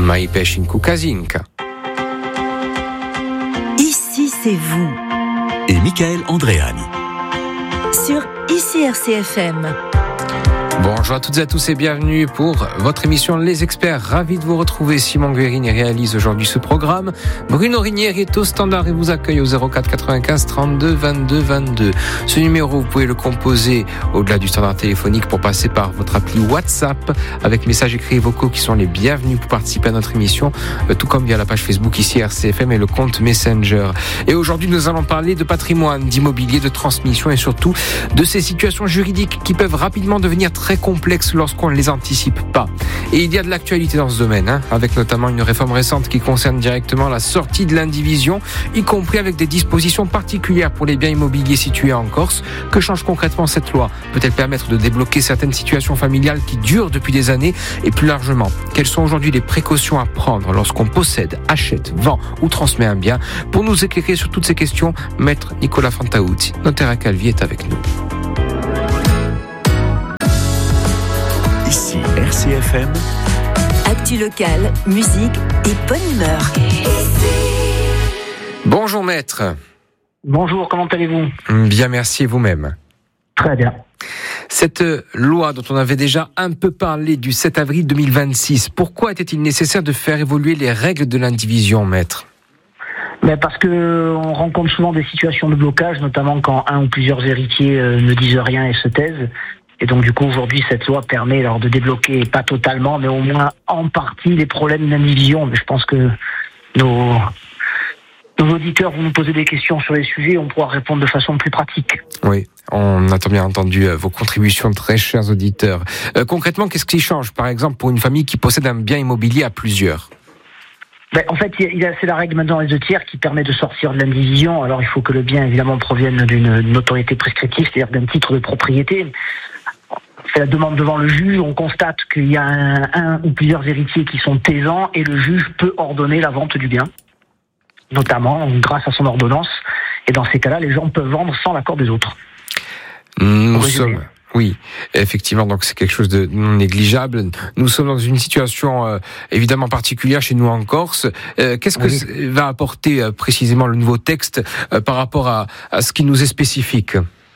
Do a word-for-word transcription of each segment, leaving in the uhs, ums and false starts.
mai pesci in Cucasinca. Ici, c'est vous. Et Michael Andréani. Sur Ici R C F M. Bonjour à toutes et à tous et bienvenue pour votre émission Les Experts. Ravi de vous retrouver. Simon Guérini réalise aujourd'hui ce programme. Bruno Rinieri est au standard et vous accueille au zéro quatre quatre-vingt-quinze trente-deux vingt-deux vingt-deux. Ce numéro, vous pouvez le composer au-delà du standard téléphonique pour passer par votre appli WhatsApp avec messages écrits et vocaux qui sont les bienvenus pour participer à notre émission, tout comme via la page Facebook ici R C F M et le compte Messenger. Et aujourd'hui, nous allons parler de patrimoine, d'immobilier, de transmission et surtout de ces situations juridiques qui peuvent rapidement devenir très complexes lorsqu'on ne les anticipe pas. Et il y a de l'actualité dans ce domaine, hein, avec notamment une réforme récente qui concerne directement la sortie de l'indivision, y compris avec des dispositions particulières pour les biens immobiliers situés en Corse. Que change concrètement cette loi ? Peut-elle permettre de débloquer certaines situations familiales qui durent depuis des années ? Et plus largement, quelles sont aujourd'hui les précautions à prendre lorsqu'on possède, achète, vend ou transmet un bien ? Pour nous éclairer sur toutes ces questions, Maître Nicolas Fantauti, notaire à Calvi, est avec nous. Ici R C F M. Actu locale, musique et bonne humeur. Bonjour maître. Bonjour, comment allez-vous ? Bien, merci, et vous-même ? Très bien. Cette loi dont on avait déjà un peu parlé du sept avril deux mille vingt-six, pourquoi était-il nécessaire de faire évoluer les règles de l'indivision, maître ? Mais parce que on rencontre souvent des situations de blocage, notamment quand un ou plusieurs héritiers euh, ne disent rien et se taisent. Et donc du coup aujourd'hui cette loi permet alors de débloquer, pas totalement, mais au moins en partie les problèmes d'indivision. Mais je pense que nos, nos auditeurs vont nous poser des questions sur les sujets, on pourra répondre de façon plus pratique. Oui, on a bien entendu vos contributions, très chers auditeurs. Euh, concrètement, qu'est-ce qui change, par exemple, pour une famille qui possède un bien immobilier à plusieurs ? Ben, en fait, il y a, c'est la règle maintenant des deux tiers qui permet de sortir de l'indivision. Alors il faut que le bien évidemment provienne d'une, d'une autorité prescriptive, c'est-à-dire d'un titre de propriété. On fait la demande devant le juge, on constate qu'il y a un, un ou plusieurs héritiers qui sont taisants et le juge peut ordonner la vente du bien, notamment grâce à son ordonnance. Et dans ces cas-là, les gens peuvent vendre sans l'accord des autres. Nous sommes... Oui, effectivement, donc c'est quelque chose de non négligeable. Nous sommes dans une situation euh, évidemment particulière chez nous en Corse. Euh, qu'est-ce que oui. va apporter euh, précisément le nouveau texte euh, par rapport à, à ce qui nous est spécifique ?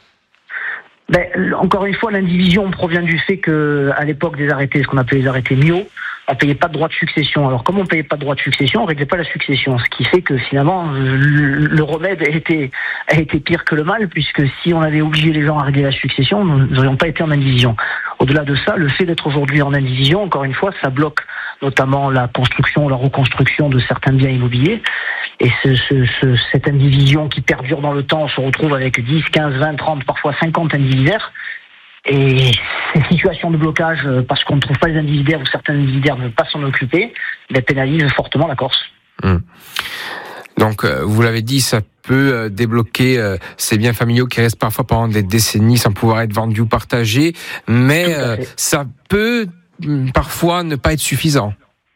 Ben, encore une fois, l'indivision provient du fait que, à l'époque des arrêtés, ce qu'on appelait les arrêtés M I O, on payait pas de droit de succession. Alors, comme on payait pas de droit de succession, on réglait pas la succession. Ce qui fait que, finalement, le, le remède a été, a été pire que le mal, puisque si on avait obligé les gens à régler la succession, nous n'aurions pas été en indivision. Au-delà de ça, le fait d'être aujourd'hui en indivision, encore une fois, ça bloque notamment la construction, la reconstruction de certains biens immobiliers. Et ce, ce, ce, cette indivision qui perdure dans le temps, on se retrouve avec dix, quinze, vingt, trente, parfois cinquante indivisaires. Et ces situations de blocage, parce qu'on ne trouve pas les indivisaires ou certains indivisaires ne veulent pas s'en occuper, ben, pénalisent fortement la Corse. Mmh. Donc, euh, vous l'avez dit, ça peut euh, débloquer euh, ces biens familiaux qui restent parfois pendant des décennies sans pouvoir être vendus ou partagés, mais euh, ça peut parfois ne pas être suffisant.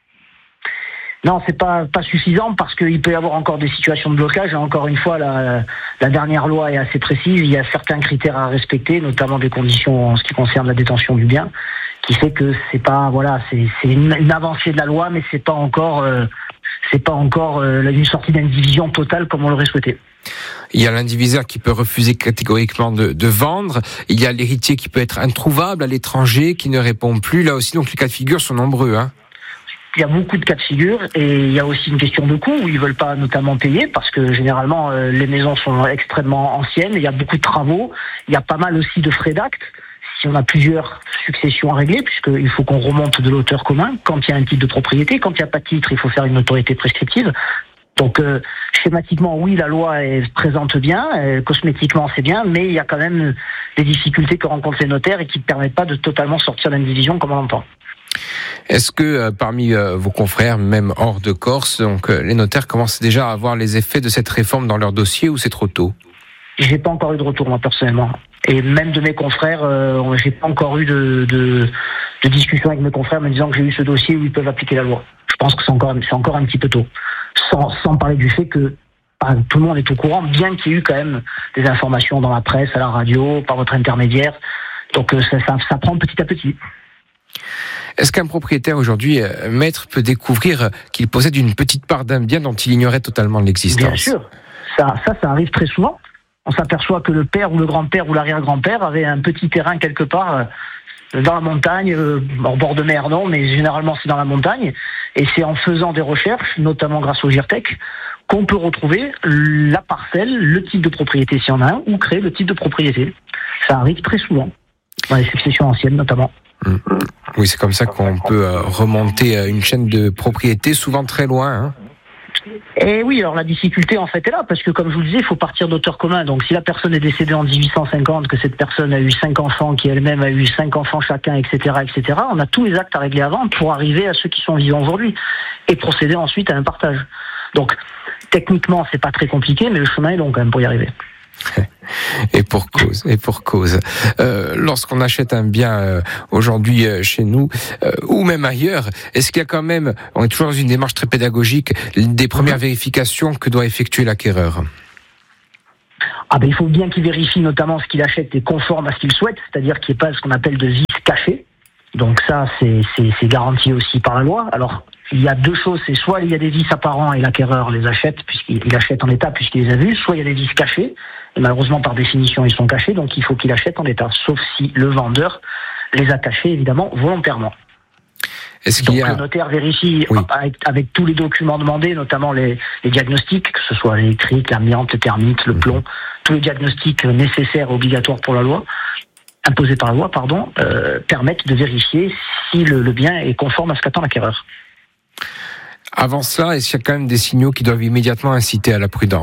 Non, c'est pas pas suffisant parce qu'il peut y avoir encore des situations de blocage. Et encore une fois, la, la dernière loi est assez précise. Il y a certains critères à respecter, notamment des conditions en ce qui concerne la détention du bien, qui fait que c'est pas voilà, c'est c'est une, une avancée de la loi, mais c'est pas encore euh, c'est pas encore euh, une sortie d'indivision totale comme on l'aurait souhaité. Il y a l'indivisaire qui peut refuser catégoriquement de, de vendre. Il y a l'héritier qui peut être introuvable à l'étranger, qui ne répond plus. Là aussi, donc les cas de figure sont nombreux, hein. Il y a beaucoup de cas de figure et il y a aussi une question de coût où ils veulent pas notamment payer parce que généralement euh, les maisons sont extrêmement anciennes, il y a beaucoup de travaux, il y a pas mal aussi de frais d'acte si on a plusieurs successions à régler puisqu'il faut qu'on remonte de l'auteur commun quand il y a un titre de propriété, quand il n'y a pas de titre il faut faire une autorité prescriptive. Donc euh, schématiquement oui la loi est présente bien, euh, cosmétiquement c'est bien, mais il y a quand même des difficultés que rencontrent les notaires et qui ne permettent pas de totalement sortir d'indivision comme on l'entend. Est-ce que euh, parmi euh, vos confrères, même hors de Corse, donc euh, les notaires commencent déjà à voir les effets de cette réforme dans leur dossier ou c'est trop tôt ? J'ai pas encore eu de retour moi personnellement, et même de mes confrères, euh, j'ai pas encore eu de, de, de discussion avec mes confrères me disant que j'ai eu ce dossier où ils peuvent appliquer la loi. Je pense que c'est encore, c'est encore un petit peu tôt, sans, sans parler du fait que bah, tout le monde est au courant, bien qu'il y ait eu quand même des informations dans la presse, à la radio, par votre intermédiaire. Donc ça, ça, ça prend petit à petit. Est-ce qu'un propriétaire aujourd'hui, euh, maître, peut découvrir qu'il possède une petite part d'un bien dont il ignorait totalement l'existence ? Bien sûr, ça, ça, ça arrive très souvent. On s'aperçoit que le père ou le grand-père ou l'arrière-grand-père avait un petit terrain quelque part euh, dans la montagne, euh, en bord de mer non, mais généralement c'est dans la montagne. Et c'est en faisant des recherches, notamment grâce au GIRTEC, qu'on peut retrouver la parcelle, le type de propriété s'il y en a un, ou créer le type de propriété. Ça arrive très souvent, dans les successions anciennes notamment. Mmh. Oui, c'est comme ça qu'on peut remonter une chaîne de propriété, souvent très loin. Hein. Et oui, alors la difficulté en fait est là, parce que comme je vous le disais, il faut partir d'auteurs communs. Donc si la personne est décédée en dix-huit cent cinquante, que cette personne a eu cinq enfants, qui elle-même a eu cinq enfants chacun, et cetera, et cetera, on a tous les actes à régler avant pour arriver à ceux qui sont vivants aujourd'hui et procéder ensuite à un partage. Donc techniquement, c'est pas très compliqué, mais le chemin est long quand même pour y arriver. Et pour cause, et pour cause. Euh, lorsqu'on achète un bien euh, aujourd'hui euh, chez nous euh, ou même ailleurs, est-ce qu'il y a quand même, on est toujours dans une démarche très pédagogique, des premières vérifications que doit effectuer l'acquéreur ? Ah ben il faut bien qu'il vérifie notamment ce qu'il achète est conforme à ce qu'il souhaite, c'est-à-dire qu'il n'y ait pas ce qu'on appelle de vices cachés. Donc ça, c'est, c'est, c'est garanti aussi par la loi. Alors, il y a deux choses, c'est soit il y a des vices apparents et l'acquéreur les achète, puisqu'il il achète en état puisqu'il les a vus, soit il y a des vices cachés, et malheureusement par définition ils sont cachés, donc il faut qu'il achète en état, sauf si le vendeur les a cachés évidemment volontairement. Est-ce qu'il donc y a... le notaire vérifie oui. avec, avec tous les documents demandés, notamment les, les diagnostics, que ce soit l'électrique, l'amiante, le thermite, le plomb, tous les diagnostics nécessaires, obligatoires pour la loi, imposés par la loi, pardon, euh, permettent de vérifier si le, le bien est conforme à ce qu'attend l'acquéreur. Avant cela, est-ce qu'il y a quand même des signaux qui doivent immédiatement inciter à la prudence ?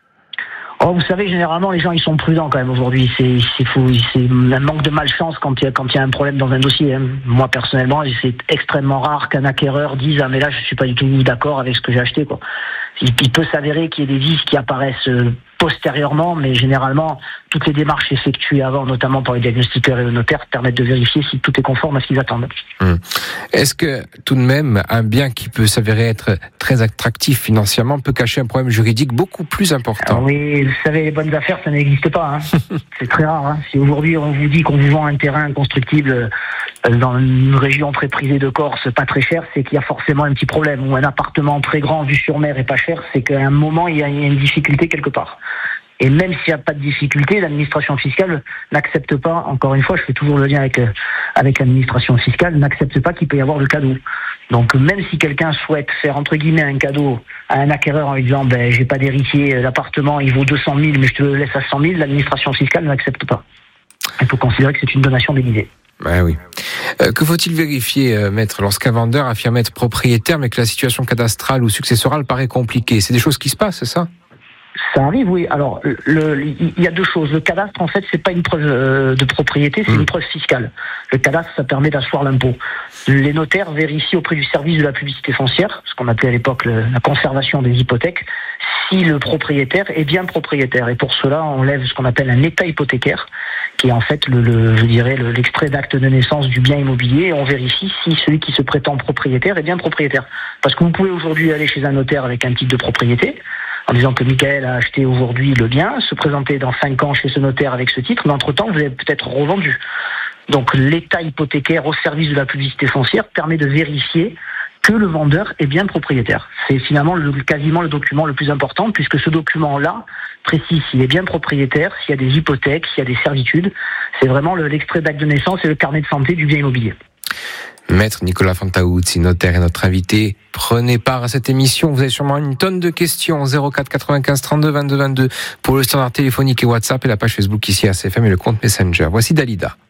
Oh, vous savez, généralement, les gens, ils sont prudents quand même aujourd'hui. C'est, c'est, fou, c'est un manque de malchance quand il y a, quand il y a un problème dans un dossier. Hein. Moi, personnellement, c'est extrêmement rare qu'un acquéreur dise « Ah, mais là, je suis pas du tout d'accord avec ce que j'ai acheté. » quoi. Il, il peut s'avérer qu'il y ait des vices qui apparaissent postérieurement, mais généralement, toutes les démarches effectuées avant, notamment par les diagnostiqueurs et le notaire, permettent de vérifier si tout est conforme à ce qu'ils attendent. Hum. Est-ce que, tout de même, un bien qui peut s'avérer être très attractif financièrement peut cacher un problème juridique beaucoup plus important ? Ah oui, vous savez, les bonnes affaires, ça n'existe pas. Hein. C'est très rare. Hein. Si aujourd'hui, on vous dit qu'on vous vend un terrain constructible dans une région très prisée de Corse, pas très cher, c'est qu'il y a forcément un petit problème. Ou un appartement très grand, vue sur mer et pas cher, c'est qu'à un moment, il y a une difficulté quelque part. Et même s'il n'y a pas de difficulté, l'administration fiscale n'accepte pas, encore une fois, je fais toujours le lien avec, avec l'administration fiscale, n'accepte pas qu'il peut y avoir le cadeau. Donc même si quelqu'un souhaite faire entre guillemets un cadeau à un acquéreur en lui disant ben, j'ai pas d'héritier, l'appartement il vaut deux cent mille mais je te le laisse à cent mille, l'administration fiscale n'accepte pas. Il faut considérer que c'est une donation déguisée. Ben oui. Euh, que faut-il vérifier, euh, maître, lorsqu'un vendeur affirme être propriétaire mais que la situation cadastrale ou successorale paraît compliquée ? C'est des choses qui se passent, c'est ça ? Ça arrive, oui. Alors, le, il y a deux choses. Le cadastre, en fait, c'est pas une preuve euh, de propriété, c'est mmh. une preuve fiscale. Le cadastre, ça permet d'asseoir l'impôt. Les notaires vérifient auprès du service de la publicité foncière, ce qu'on appelait à l'époque le, la conservation des hypothèques, si le propriétaire est bien propriétaire. Et pour cela, on lève ce qu'on appelle un état hypothécaire, qui est en fait, le, le, je dirais, le, l'extrait d'acte de naissance du bien immobilier, et on vérifie si celui qui se prétend propriétaire est bien propriétaire. Parce que vous pouvez aujourd'hui aller chez un notaire avec un titre de propriété, en disant que Michael a acheté aujourd'hui le bien, se présenter dans cinq ans chez ce notaire avec ce titre, mais entre-temps, vous avez peut-être revendu. Donc l'état hypothécaire au service de la publicité foncière permet de vérifier que le vendeur est bien propriétaire. C'est finalement le, quasiment le document le plus important, puisque ce document-là précise s'il est bien propriétaire, s'il y a des hypothèques, s'il y a des servitudes. C'est vraiment le, l'extrait d'acte de naissance et le carnet de santé du bien immobilier. Maître Nicolas Fantauzzi, notaire, est notre invité. Prenez part à cette émission. Vous avez sûrement une tonne de questions. zéro quatre quatre-vingt-quinze trente-deux vingt-deux vingt-deux pour le standard téléphonique et WhatsApp et la page Facebook ici à C F M et le compte Messenger. Voici Dalida.